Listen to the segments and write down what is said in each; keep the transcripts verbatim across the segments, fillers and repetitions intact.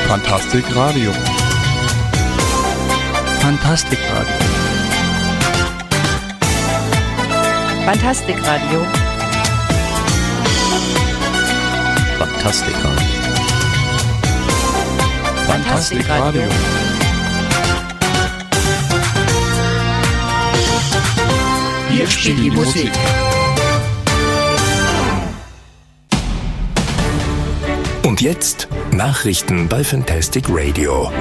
Fantastik Radio. Fantastik Radio. Fantastik Radio. Fantastik Radio. Fantastik Radio. Hier spielt die Musik. Und jetzt Nachrichten bei Fantastic Radio.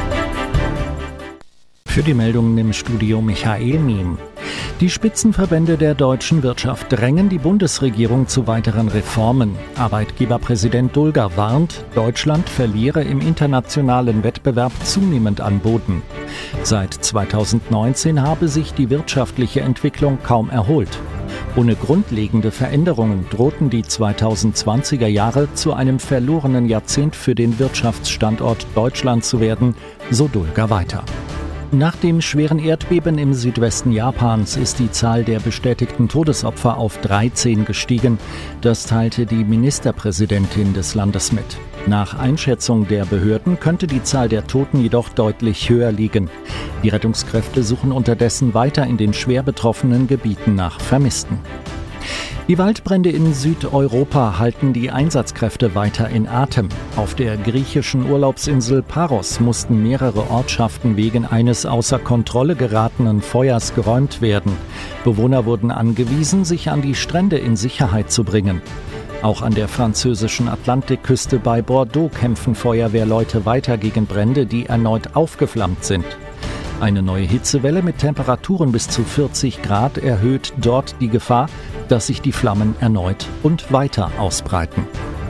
Für die Meldungen im Studio Michael Miem. Die Spitzenverbände der deutschen Wirtschaft drängen die Bundesregierung zu weiteren Reformen. Arbeitgeberpräsident Dulger warnt, Deutschland verliere im internationalen Wettbewerb zunehmend an Boden. Seit zweitausendneunzehn habe sich die wirtschaftliche Entwicklung kaum erholt. Ohne grundlegende Veränderungen drohten die zweitausendzwanziger Jahre zu einem verlorenen Jahrzehnt für den Wirtschaftsstandort Deutschland zu werden, so Dulger weiter. Nach dem schweren Erdbeben im Südwesten Japans ist die Zahl der bestätigten Todesopfer auf dreizehn gestiegen. Das teilte die Ministerpräsidentin des Landes mit. Nach Einschätzung der Behörden könnte die Zahl der Toten jedoch deutlich höher liegen. Die Rettungskräfte suchen unterdessen weiter in den schwer betroffenen Gebieten nach Vermissten. Die Waldbrände in Südeuropa halten die Einsatzkräfte weiter in Atem. Auf der griechischen Urlaubsinsel Paros mussten mehrere Ortschaften wegen eines außer Kontrolle geratenen Feuers geräumt werden. Bewohner wurden angewiesen, sich an die Strände in Sicherheit zu bringen. Auch an der französischen Atlantikküste bei Bordeaux kämpfen Feuerwehrleute weiter gegen Brände, die erneut aufgeflammt sind. Eine neue Hitzewelle mit Temperaturen bis zu vierzig Grad erhöht dort die Gefahr, dass sich die Flammen erneut und weiter ausbreiten.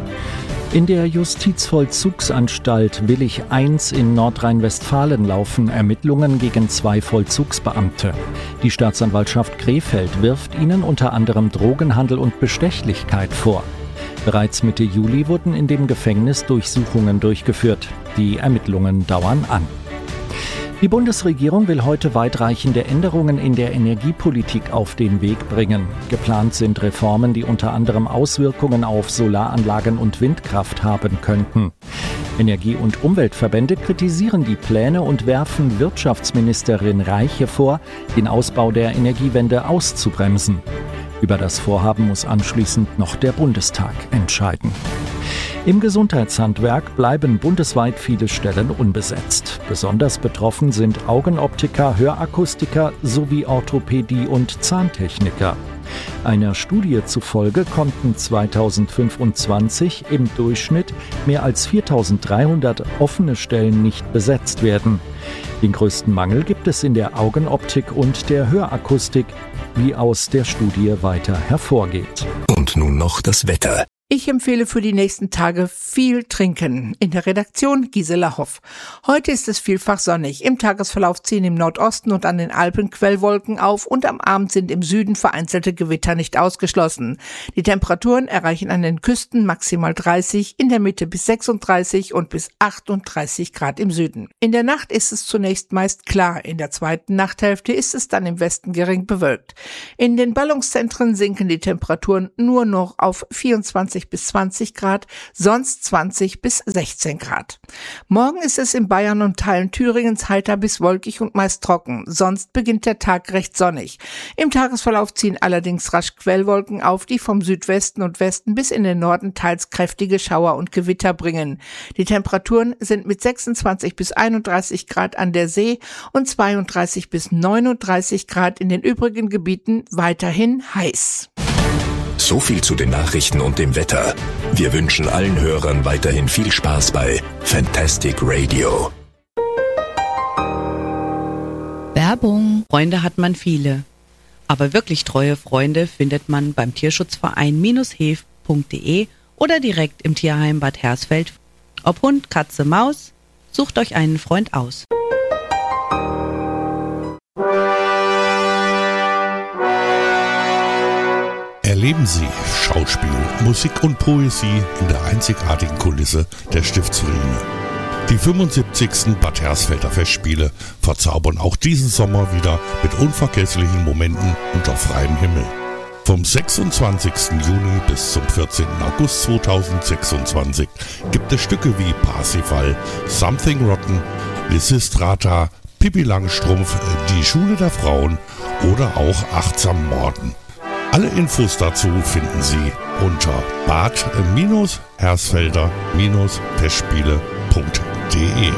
In der Justizvollzugsanstalt Willich eins in Nordrhein-Westfalen laufen Ermittlungen gegen zwei Vollzugsbeamte. Die Staatsanwaltschaft Krefeld wirft ihnen unter anderem Drogenhandel und Bestechlichkeit vor. Bereits Mitte Juli wurden in dem Gefängnis Durchsuchungen durchgeführt. Die Ermittlungen dauern an. Die Bundesregierung will heute weitreichende Änderungen in der Energiepolitik auf den Weg bringen. Geplant sind Reformen, die unter anderem Auswirkungen auf Solaranlagen und Windkraft haben könnten. Energie- und Umweltverbände kritisieren die Pläne und werfen Wirtschaftsministerin Reiche vor, den Ausbau der Energiewende auszubremsen. Über das Vorhaben muss anschließend noch der Bundestag entscheiden. Im Gesundheitshandwerk bleiben bundesweit viele Stellen unbesetzt. Besonders betroffen sind Augenoptiker, Hörakustiker sowie Orthopädie- und Zahntechniker. Einer Studie zufolge konnten zweitausendfünfundzwanzig im Durchschnitt mehr als viertausenddreihundert offene Stellen nicht besetzt werden. Den größten Mangel gibt es in der Augenoptik und der Hörakustik, wie aus der Studie weiter hervorgeht. Und nun noch das Wetter. Ich empfehle für die nächsten Tage viel trinken. In der Redaktion Gisela Hoff. Heute ist es vielfach sonnig. Im Tagesverlauf ziehen im Nordosten und an den Alpen Quellwolken auf und am Abend sind im Süden vereinzelte Gewitter nicht ausgeschlossen. Die Temperaturen erreichen an den Küsten maximal dreißig, in der Mitte bis sechsunddreißig und bis achtunddreißig Grad im Süden. In der Nacht ist es zunächst meist klar. In der zweiten Nachthälfte ist es dann im Westen gering bewölkt. In den Ballungszentren sinken die Temperaturen nur noch auf vierundzwanzig bis zwanzig Grad, sonst zwanzig bis sechzehn Grad. Morgen ist es in Bayern und Teilen Thüringens heiter bis wolkig und meist trocken, sonst beginnt der Tag recht sonnig. Im Tagesverlauf ziehen allerdings rasch Quellwolken auf, die vom Südwesten und Westen bis in den Norden teils kräftige Schauer und Gewitter bringen. Die Temperaturen sind mit sechsundzwanzig bis einunddreißig Grad an der See und zweiunddreißig bis neununddreißig Grad in den übrigen Gebieten weiterhin heiß. So viel zu den Nachrichten und dem Wetter. Wir wünschen allen Hörern weiterhin viel Spaß bei Fantastic Radio. Werbung. Freunde hat man viele. Aber wirklich treue Freunde findet man beim Tierschutzverein hev punkt de oder direkt im Tierheim Bad Hersfeld. Ob Hund, Katze, Maus, sucht euch einen Freund aus. Erleben Sie Schauspiel, Musik und Poesie in der einzigartigen Kulisse der Stiftsruine. Die fünfundsiebzigsten Bad Hersfelder Festspiele verzaubern auch diesen Sommer wieder mit unvergesslichen Momenten unter freiem Himmel. Vom sechsundzwanzigsten Juni bis zum vierzehnten August zweitausendsechsundzwanzig gibt es Stücke wie Parsifal, Something Rotten, Lysistrata, Pippi Langstrumpf, Die Schule der Frauen oder auch Achtsam Morden. Alle Infos dazu finden Sie unter bad-hersfelder-festspiele punkt de.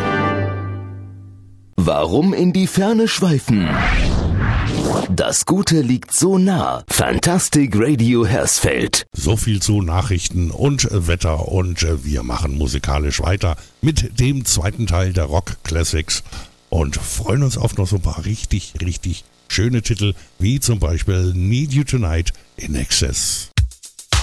Warum in die Ferne schweifen? Das Gute liegt so nah. Fantastic Radio Hersfeld. So viel zu Nachrichten und Wetter und wir machen musikalisch weiter mit dem zweiten Teil der Rock Classics und freuen uns auf noch so ein paar richtig, richtig schöne Titel, wie zum Beispiel Need You Tonight in Excess.